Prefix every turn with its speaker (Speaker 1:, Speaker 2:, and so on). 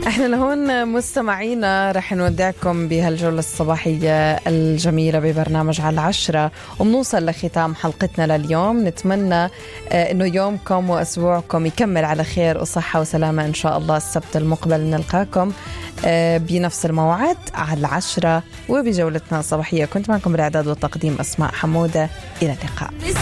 Speaker 1: احنا لهون مستمعينا رح نودعكم بهالجولة الصباحية الجميلة ببرنامج على 10 وبنوصل لختام حلقتنا لليوم. نتمنى انه يومكم واسبوعكم يكمل على خير وصحة وسلامة ان شاء الله. السبت المقبل نلقاكم بنفس الموعد على 10 وبجولتنا الصباحية. كنت معكم بالإعداد والتقديم أسماء حمودة. إلى اللقاء.